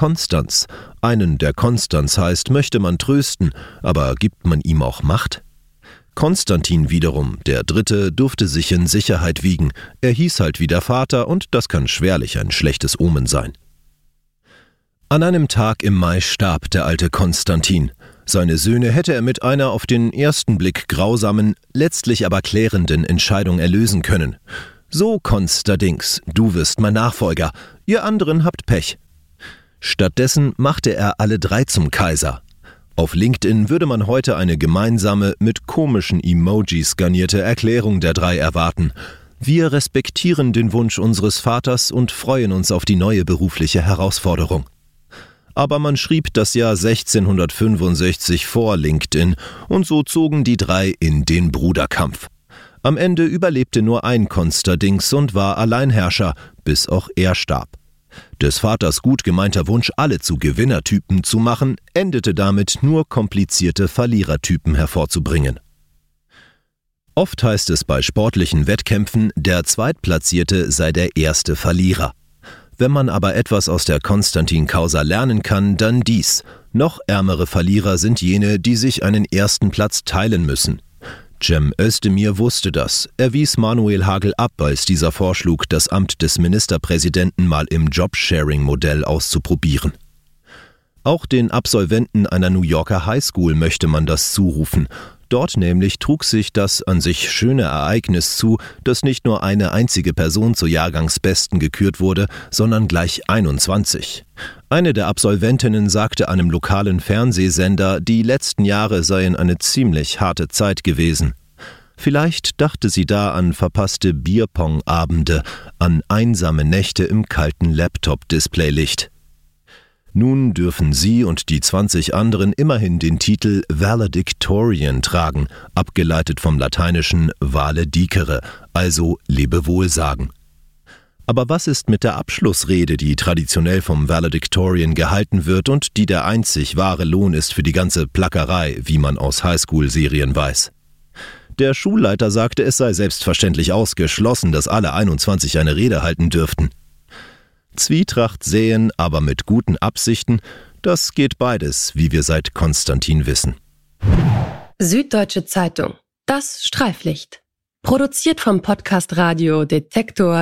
Konstanz. Einen, der Konstanz heißt, möchte man trösten, aber gibt man ihm auch Macht? Konstantin wiederum, der Dritte, durfte sich in Sicherheit wiegen. Er hieß halt wie der Vater und das kann schwerlich ein schlechtes Omen sein. An einem Tag im Mai starb der alte Konstantin. Seine Söhne hätte er mit einer auf den ersten Blick grausamen, letztlich aber klärenden Entscheidung erlösen können. So, Konstadings, du wirst mein Nachfolger, ihr anderen habt Pech. Stattdessen machte er alle drei zum Kaiser. Auf LinkedIn würde man heute eine gemeinsame, mit komischen Emojis garnierte Erklärung der drei erwarten. Wir respektieren den Wunsch unseres Vaters und freuen uns auf die neue berufliche Herausforderung. Aber man schrieb das Jahr 1665 vor LinkedIn und so zogen die drei in den Bruderkampf. Am Ende überlebte nur ein Konstadings und war Alleinherrscher, bis auch er starb. Des Vaters gut gemeinter Wunsch, alle zu Gewinnertypen zu machen, endete damit nur komplizierte Verlierertypen hervorzubringen. Oft heißt es bei sportlichen Wettkämpfen, der Zweitplatzierte sei der erste Verlierer. Wenn man aber etwas aus der Konstantin-Causa lernen kann, dann dies: Noch ärmere Verlierer sind jene, die sich einen ersten Platz teilen müssen. Cem Özdemir wusste das. Er wies Manuel Hagel ab, als dieser vorschlug, das Amt des Ministerpräsidenten mal im Jobsharing-Modell auszuprobieren. Auch den Absolventen einer New Yorker Highschool möchte man das zurufen. Dort nämlich trug sich das an sich schöne Ereignis zu, dass nicht nur eine einzige Person zur Jahrgangsbesten gekürt wurde, sondern gleich 21. Eine der Absolventinnen sagte einem lokalen Fernsehsender, die letzten Jahre seien eine ziemlich harte Zeit gewesen. Vielleicht dachte sie da an verpasste Bierpong-Abende, an einsame Nächte im kalten Laptop-Display-Licht. Nun dürfen sie und die 20 anderen immerhin den Titel Valedictorian tragen, abgeleitet vom lateinischen Vale dicere, also Lebewohl sagen. Aber was ist mit der Abschlussrede, die traditionell vom Valedictorian gehalten wird und die der einzig wahre Lohn ist für die ganze Plackerei, wie man aus Highschool-Serien weiß? Der Schulleiter sagte, es sei selbstverständlich ausgeschlossen, dass alle 21 eine Rede halten dürften. Zwietracht säen, aber mit guten Absichten, das geht beides, wie wir seit Konstantin wissen. Süddeutsche Zeitung. Das Streiflicht. Produziert vom Podcast Radio Detektor